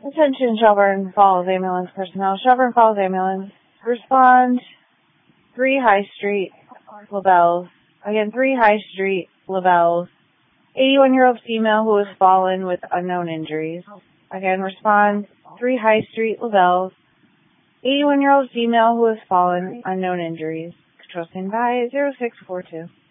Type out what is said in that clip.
Attention Shelburne Falls Ambulance personnel. Shelburne Falls Ambulance. Respond 3 High Street, LaBelle. Again, 3 High Street, LaBelle. 81-year-old female who has fallen with unknown injuries. Again, respond 3 High Street, LaBelle. 81-year-old female who has fallen, unknown injuries. Control stand by 0642.